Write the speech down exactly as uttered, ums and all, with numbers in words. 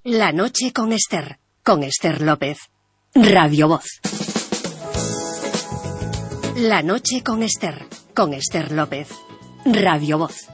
La noche con Esther, con Esther López. Radio Voz. La noche con Esther, con Esther López. Radio Voz.